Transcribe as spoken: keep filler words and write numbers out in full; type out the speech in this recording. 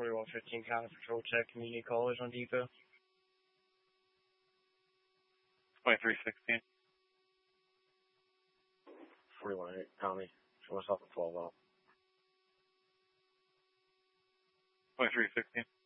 forty-one fifteen counter patrol check, community college on depot. twenty-three sixteen. forty-one eight, Tommy. Show myself at twelve out. twenty-three sixteen.